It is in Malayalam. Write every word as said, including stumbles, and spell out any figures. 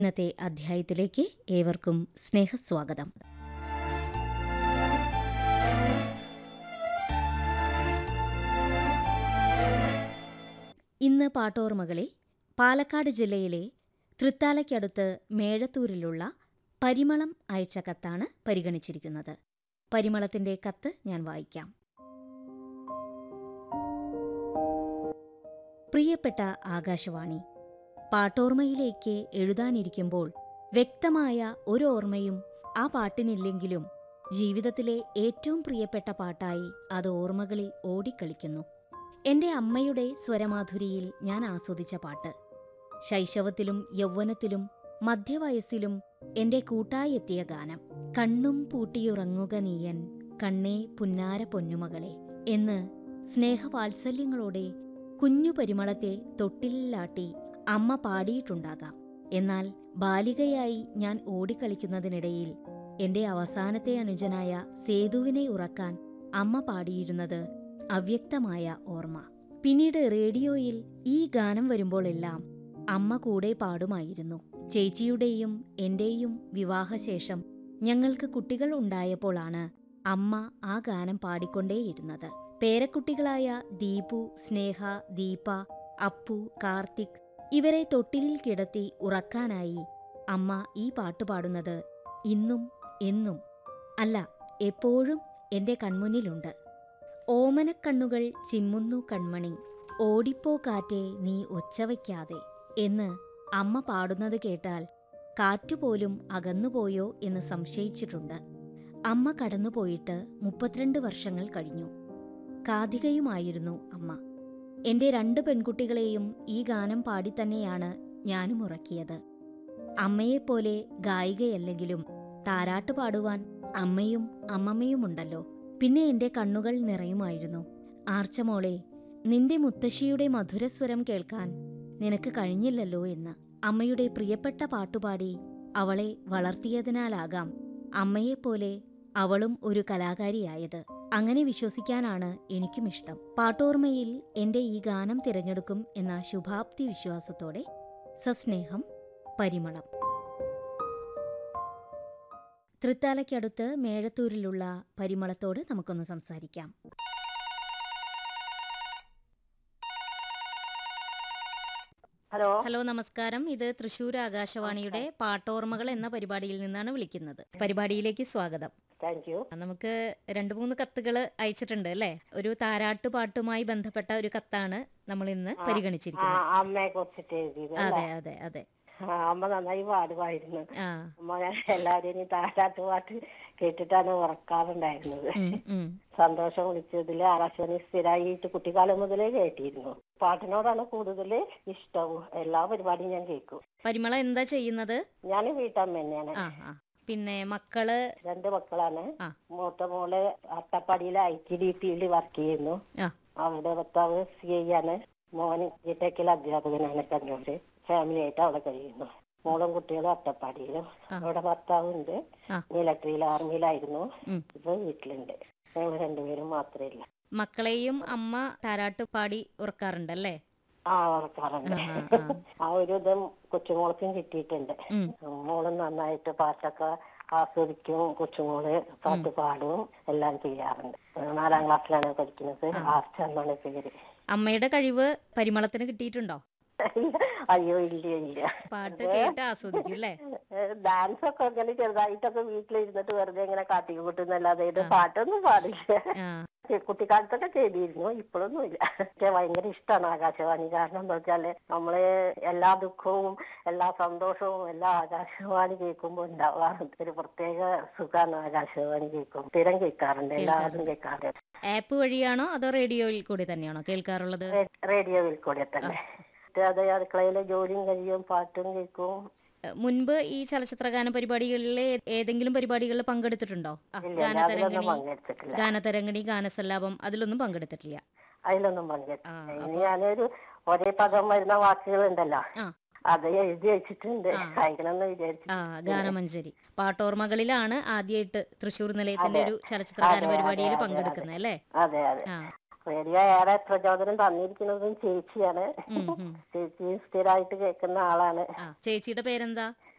ഇന്നത്തെ അധ്യായത്തിലേക്ക് ഏവർക്കും സ്നേഹസ്വാഗതം. ഇന്ന് പാട്ടോർമകളിൽ പാലക്കാട് ജില്ലയിലെ തൃത്താലയ്ക്കടുത്ത് മേഴത്തൂരിലുള്ള പരിമളം അയച്ച കത്താണ് പരിഗണിച്ചിരിക്കുന്നത്. പരിമളത്തിന്റെ കത്ത് ഞാൻ വായിക്കാം. പ്രിയപ്പെട്ട ആകാശവാണി, പാട്ടോർമ്മയിലേക്ക് എഴുതാനിരിക്കുമ്പോൾ വ്യക്തമായ ഒരു ഓർമ്മയും ആ പാട്ടിനില്ലെങ്കിലും ജീവിതത്തിലെ ഏറ്റവും പ്രിയപ്പെട്ട പാട്ടായി അത് ഓർമ്മകളിൽ ഓടിക്കളിക്കുന്നു. എന്റെ അമ്മയുടെ സ്വരമാധുരിയിൽ ഞാൻ ആസ്വദിച്ച പാട്ട്. ശൈശവത്തിലും യൗവനത്തിലും മധ്യവയസ്സിലും എന്റെ കൂട്ടായെത്തിയ ഗാനം. കണ്ണും പൂട്ടിയുറങ്ങുക നീയൻ കണ്ണേ പുന്നാര പൊന്നുമകളെ എന്ന് സ്നേഹവാത്സല്യങ്ങളോടെ കുഞ്ഞു പരിമളത്തെ തൊട്ടിലാട്ടി അമ്മ പാടിയിട്ടുണ്ടാകാം. എന്നാൽ ബാലികയായി ഞാൻ ഓടിക്കളിക്കുന്നതിനിടയിൽ എന്റെ അവസാനത്തെ അനുജനായ സേതുവിനെ ഉറക്കാൻ അമ്മ പാടിയിരുന്നത് അവ്യക്തമായ ഓർമ്മ. പിന്നീട് റേഡിയോയിൽ ഈ ഗാനം വരുമ്പോഴെല്ലാം അമ്മ കൂടെ പാടുമായിരുന്നു. ചേച്ചിയുടെയും എന്റെയും വിവാഹശേഷം ഞങ്ങൾക്ക് കുട്ടികൾ ഉണ്ടായപ്പോഴാണ് അമ്മ ആ ഗാനം പാടിക്കൊണ്ടേയിരുന്നത്. പേരക്കുട്ടികളായ ദീപു, സ്നേഹ, ദീപ, അപ്പു, കാർത്തിക് ഇവരെ തൊട്ടിലിൽ കിടത്തി ഉറക്കാനായി അമ്മ ഈ പാട്ട് പാടുന്നത് ഇന്നും എന്നും അല്ല എപ്പോഴും എന്റെ കൺമുന്നിലുണ്ട്. ഓമനക്കണ്ണുകൾ ചിമ്മുന്നു കൺമണി, ഓടിപ്പോ കാറ്റേ നീ ഒച്ചവയ്ക്കാതെ എന്ന് അമ്മ പാടുന്നത് കേട്ടാൽ കാറ്റുപോലും അകന്നുപോയോ എന്ന് സംശയിച്ചിട്ടുണ്ട്. അമ്മ കടന്നുപോയിട്ട് മുപ്പത്തിരണ്ട് വർഷങ്ങൾ കഴിഞ്ഞു. കാതികയുമായിരുന്നു അമ്മ. എന്റെ രണ്ട് പെൺകുട്ടികളെയും ഈ ഗാനം പാടിത്തന്നെയാണ് ഞാനും ഉറക്കിയത്. അമ്മയെപ്പോലെ ഗായികയല്ലെങ്കിലും താരാട്ട് പാടുവാൻ അമ്മയും അമ്മമ്മയുമുണ്ടല്ലോ. പിന്നെ എന്റെ കണ്ണുകൾ നിറയുമായിരുന്നു. ആർച്ചമോളെ, നിന്റെ മുത്തശ്ശിയുടെ മധുരസ്വരം കേൾക്കാൻ നിനക്ക് കഴിഞ്ഞില്ലല്ലോ എന്ന്. അമ്മയുടെ പ്രിയപ്പെട്ട പാട്ടുപാടി അവളെ വളർത്തിയതിനാലാകാം അമ്മയെപ്പോലെ അവളും ഒരു കലാകാരിയായത്. അങ്ങനെ വിശ്വസിക്കാനാണ് എനിക്കും ഇഷ്ടം. പാട്ടോർമ്മയിൽ എന്റെ ഈ ഗാനം തിരഞ്ഞെടുക്കും എന്ന ശുഭാപ്തി വിശ്വാസത്തോടെ സസ്നേഹം, പരിമളം. തൃത്താലയ്ക്കടുത്ത് മേഴത്തൂരിലുള്ള പരിമളത്തോട് നമുക്കൊന്ന് സംസാരിക്കാം. ഹലോ ഹലോ, നമസ്കാരം. ഇത് തൃശൂർ ആകാശവാണിയുടെ പാട്ടോർമ്മകൾ എന്ന പരിപാടിയിൽ നിന്നാണ് വിളിക്കുന്നത്. പരിപാടിയിലേക്ക് സ്വാഗതം. Thank you. നമുക്ക് രണ്ടു മൂന്ന് കത്തുകൾ അയച്ചിട്ടുണ്ട് അല്ലേ? ഒരു താരാട്ട് പാട്ടുമായി ബന്ധപ്പെട്ട ഒരു കത്താണ് നമ്മൾ ഇന്ന് പരിഗണിച്ചിരിക്കുന്നത്. അമ്മയെ കുറിച്ചിട്ട് എഴുതിയത്. അതെ അതെ അതെ. അമ്മ നന്നായി പാടുമായിരുന്നു. ആ അമ്മ ഞാൻ എല്ലാവരും ഈ താരാട്ട് പാട്ട് കേട്ടിട്ടാണ് ഉറക്കാറുണ്ടായിരുന്നത്. ഉം, ഉം. സന്തോഷം വിളിച്ചതില് ആകാശവാണി സ്ഥിരമായിട്ട് കുട്ടിക്കാലം മുതലേ കേട്ടിരുന്നു. പാട്ടിനോടാണ് കൂടുതൽ ഇഷ്ടവും. എല്ലാ പരിപാടിയും ഞാൻ കേൾക്കും. പരിമള എന്താ ചെയ്യുന്നത്? ഞാൻ വീട്ടമ്മ തന്നെയാണ്. ആ ആ പിന്നെ മക്കള്? രണ്ട് മക്കളാണ്. ആ. മൂത്ത മോള് അട്ടപ്പാടിയിലെ ഐ ടി ഡി പിയിൽ വർക്ക് ചെയ്യുന്നു. ആ അവിടെ ഭർത്താവ് സി ഐ ആണ്. മോന് ജിടെക്കിൽ അധ്യാപകനാണ് കണ്ണൂര്. ഫാമിലി ആയിട്ട് അവിടെ കഴിയുന്നു. മോളും കുട്ടികളും അട്ടപ്പാടിയിലും. അവിടെ ഭർത്താവുണ്ട്. മിലിറ്ററിയിൽ ആർമിയിലായിരുന്നു. ഇപ്പൊ വീട്ടിലുണ്ട്. ഞങ്ങൾ രണ്ടുപേരും മാത്രമേ ഇല്ല. മക്കളെയും അമ്മ താരാട്ട് പാടി ഉറക്കാറുണ്ടല്ലേ? ആ ഉറക്കാറുണ്ട്. ആ ഒരു ഇതും കൊച്ചുമോൾക്കും കിട്ടിയിട്ടുണ്ട്. മോളും നന്നായിട്ട് പാട്ടൊക്കെ ആസ്വദിക്കും. കൊച്ചുമോള് പാട്ട് പാടും എല്ലാം ചെയ്യാറുണ്ട്. നാലാം ക്ലാസ്സിലാണ് പഠിക്കുന്നത്. ആർച്ച എന്നാണ് പേര്. അമ്മയുടെ കഴിവ് പരിമളത്തിന് കിട്ടിയിട്ടുണ്ടോ? അയ്യോ ഇല്ല ഇല്ല. പാട്ട് കേട്ട് ആസ്വദിക്കും അല്ലേ? ഡാൻസ് ഒക്കെ അങ്ങനെ ചെറുതായിട്ടൊക്കെ വീട്ടിലിരുന്നിട്ട് വെറുതെ ഇങ്ങനെ കാട്ടിക്കൂട്ടുന്നല്ലാതെ ഇത് പാട്ടൊന്നും പാടില്ല. കുട്ടിക്കാലത്തൊക്കെ ചെയ്തിരുന്നു. ഇപ്പോഴൊന്നും ഇല്ല. പക്ഷെ ഭയങ്കര ഇഷ്ടമാണ് ആകാശവാണി. കാരണം എന്താ വെച്ചാല് നമ്മള് എല്ലാ ദുഃഖവും എല്ലാ സന്തോഷവും എല്ലാം ആകാശവാണി കേൾക്കുമ്പോ ഉണ്ടാവാറുണ്ട്. ഒരു പ്രത്യേക സുഖമാണ് ആകാശവാണി കേൾക്കും. സ്ഥിരം കേൾക്കാറുണ്ട്. എല്ലാവരും കേൾക്കാറുണ്ട്. ആപ്പ് വഴിയാണോ അതോ റേഡിയോയിൽ കൂടി തന്നെയാണോ കേൾക്കാറുള്ളത്? റേഡിയോയിൽ കൂടെ തന്നെ. അതെ, അടുക്കളയിലെ ജോലിയും കഴിയും, പാട്ടും കേൾക്കും. മുൻപ് ഈ ചലച്ചിത്രഗാന പരിപാടികളിലെ ഏതെങ്കിലും പരിപാടികളിൽ പങ്കെടുത്തിട്ടുണ്ടോ? ഗാനതരംഗിണി, ഗാനതരംഗിണി, ഗാനസല്ലാപം അതിലൊന്നും പങ്കെടുത്തിട്ടില്ല? അതിലൊന്നും പങ്കെടുത്തില്ല. ഞാനൊരു ഒരേ പദം വരുന്ന വാക്കുകൾ ഉണ്ടല്ലോ, അത് എഴുതി വെച്ചിട്ടുണ്ട്. അയക്കണമെന്ന് വിചാരിച്ചു. ഗാനമഞ്ജരി പാട്ടോർമ്മകളിലാണ് ആദ്യമായിട്ട് തൃശ്ശൂർ നിലയത്തിന്റെ ഒരു ചലച്ചിത്രഗാന പരിപാടിയിൽ പങ്കെടുക്കുന്നത് അല്ലേ? അതെ അതെ. റേഡിയോ ഏറെ പ്രചോദനം തന്നിരിക്കുന്നതും ചേച്ചിയാണ്. ചേച്ചി സ്ഥിരമായിട്ട് കേൾക്കുന്ന ആളാണ്. ചേച്ചിയുടെ പേരെന്താ?